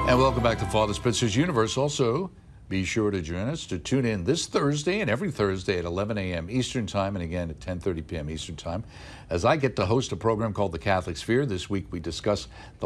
And welcome back to Father Spitzer's Universe. Also, be sure to join us to tune in this Thursday and every Thursday at 11 a.m. Eastern Time and again at 10:30 p.m. Eastern Time as I get to host a program called The Catholic Sphere. This week we discuss the